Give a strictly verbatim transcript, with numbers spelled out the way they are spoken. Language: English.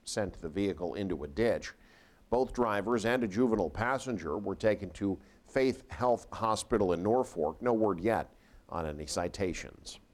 sent the vehicle into a ditch. Both drivers and a juvenile passenger were taken to Faith Health Hospital in Norfolk. No word yet on any citations.